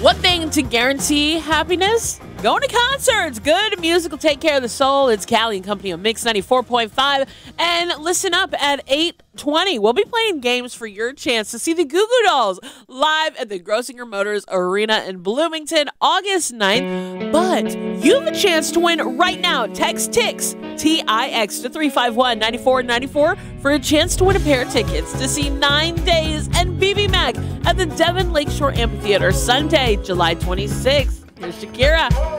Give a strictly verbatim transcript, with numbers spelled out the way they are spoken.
One thing to guarantee happiness: going to concerts. Good music will take care of the soul. It's Callie and Company on Mix ninety-four point five. And listen up at eight twenty. We'll be playing games for your chance to see the Goo Goo Dolls live at the Grossinger Motors Arena in Bloomington, August ninth. But you have a chance to win right now. Text TIX, T I X, to three five one, nine four nine four for a chance to win a pair of tickets to see Nine Days and B B Mac at the Devon Lakeshore Amphitheater Sunday, July twenty-sixth. Here's Shakira.